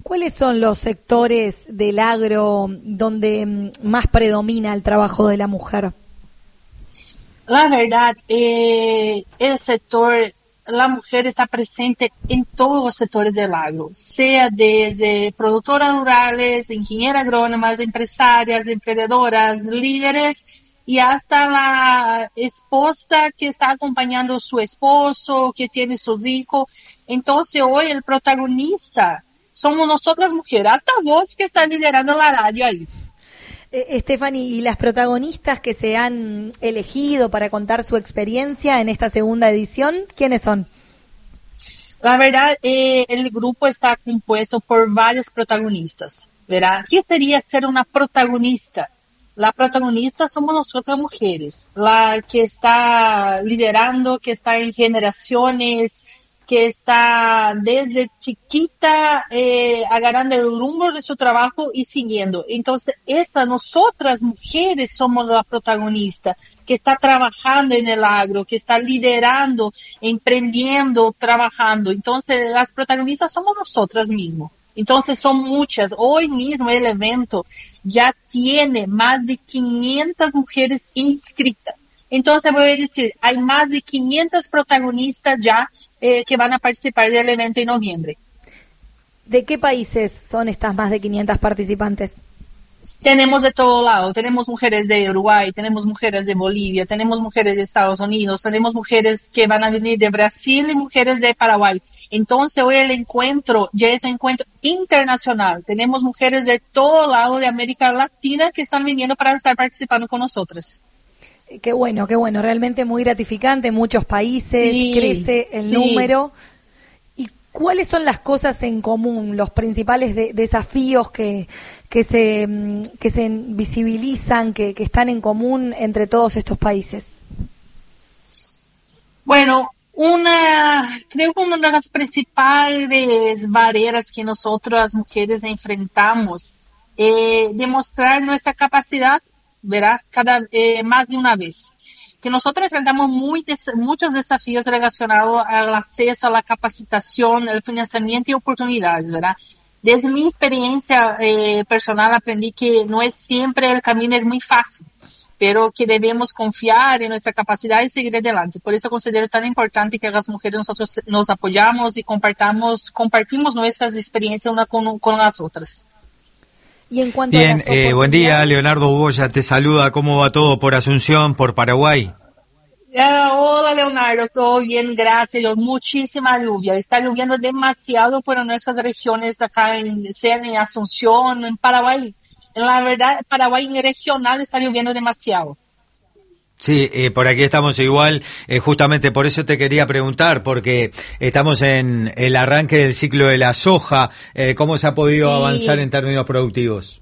¿Cuáles son los sectores del agro donde más predomina el trabajo de la mujer? La verdad, el sector, la mujer está presente en todos los sectores del agro, sea desde productoras rurales, ingenieras agrónomas, empresarias, emprendedoras, líderes, y hasta la esposa que está acompañando a su esposo, que tiene sus hijos. Entonces hoy el protagonista somos nosotras mujeres, hasta vos que está liderando la radio ahí. Stephanie, ¿y las protagonistas que se han elegido para contar su experiencia en esta segunda edición, quiénes son? La verdad, el grupo está compuesto por varios protagonistas, ¿verdad? ¿Qué sería ser una protagonista? La protagonista somos nosotras mujeres, la que está liderando, que está en generaciones, que está desde chiquita agarrando el rumbo de su trabajo y siguiendo. Entonces, nosotras mujeres somos la protagonista, que está trabajando en el agro, que está liderando, emprendiendo, trabajando. Entonces, las protagonistas somos nosotras mismas. Entonces, son muchas. Hoy mismo el evento ya tiene más de 500 mujeres inscritas. Entonces, voy a decir, hay más de 500 protagonistas ya que van a participar del evento en noviembre. ¿De qué países son estas más de 500 participantes? Tenemos de todo lado, tenemos mujeres de Uruguay, tenemos mujeres de Bolivia, tenemos mujeres de Estados Unidos, tenemos mujeres que van a venir de Brasil y mujeres de Paraguay. Entonces hoy el encuentro ya es un encuentro internacional. Tenemos mujeres de todo lado de América Latina que están viniendo para estar participando con nosotras. Qué bueno, realmente muy gratificante, muchos países, sí, crece el número. ¿Y cuáles son las cosas en común, los principales desafíos que se visibilizan, que están en común entre todos estos países? Bueno, creo que una de las principales barreras que nosotros las mujeres enfrentamos es demostrar nuestra capacidad, ¿verdad? Más de una vez. Que nosotros enfrentamos muchos desafíos relacionados al acceso a la capacitación, el financiamiento y oportunidades, ¿verdad? Desde mi experiencia personal aprendí que no es siempre el camino es muy fácil, pero que debemos confiar en nuestra capacidad y seguir adelante. Por eso considero tan importante que las mujeres nosotros nos apoyamos y compartimos nuestras experiencias una con las otras. Y en cuanto Bien, a buen día, Leonardo Boya te saluda. ¿Cómo va todo por Asunción, por Paraguay? Hola, Leonardo, todo bien, gracias. Muchísima lluvia. Está lloviendo demasiado por nuestras regiones acá, sea en Asunción, en Paraguay. La verdad, Paraguay regional está lloviendo demasiado. Sí, por aquí estamos igual, justamente por eso te quería preguntar, porque estamos en el arranque del ciclo de la soja, ¿cómo se ha podido avanzar en términos productivos?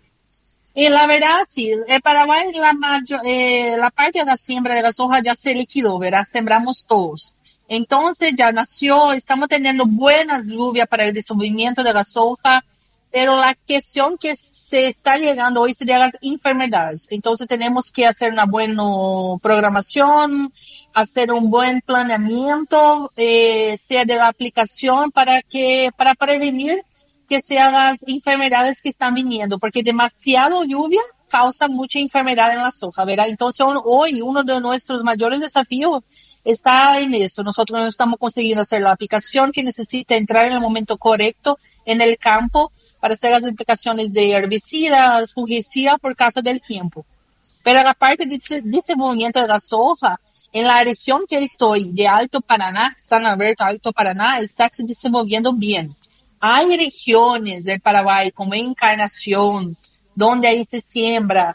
La verdad, sí, Paraguay, la parte de la siembra de la soja ya se liquidó, ¿verdad? Sembramos todos. Entonces ya nació, estamos teniendo buenas lluvias para el desenvolvimiento de la soja, pero la cuestión que se está llegando hoy sería las enfermedades. Entonces tenemos que hacer una buena programación, hacer un buen planeamiento, sea de la aplicación para prevenir que sean las enfermedades que están viniendo, porque demasiado lluvia causa mucha enfermedad en la soja, ¿verdad? Entonces hoy uno de nuestros mayores desafíos está en eso. Nosotros no estamos consiguiendo hacer la aplicación que necesita entrar en el momento correcto en el campo para hacer las aplicaciones de herbicidas, fungicidas por causa del tiempo. Pero la parte de desenvolvimiento de la soja, en la región que estoy, de Alto Paraná, San Alberto, Alto Paraná, está se desenvolviendo bien. Hay regiones del Paraguay, como Encarnación, donde ahí se siembra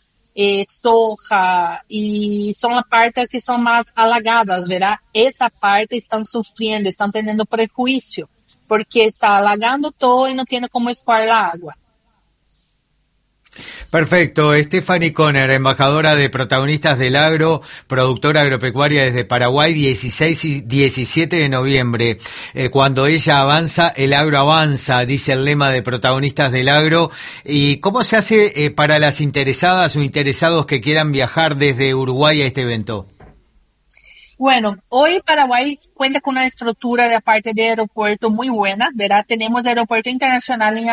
soja, y son las partes que son más alagadas, ¿verdad? Esa parte están sufriendo, están teniendo prejuicio, porque está alagando todo y no tiene cómo escoar la agua. Perfecto. Stephanie Conner, embajadora de Protagonistas del Agro, productora agropecuaria desde Paraguay, 16 y 17 de noviembre. Cuando ella avanza, el agro avanza, dice el lema de Protagonistas del Agro. ¿Y cómo se hace para las interesadas o interesados que quieran viajar desde Uruguay a este evento? Bueno, hoy Paraguay cuenta con una estructura de parte de aeropuerto muy buena, ¿verdad? Tenemos el aeropuerto internacional en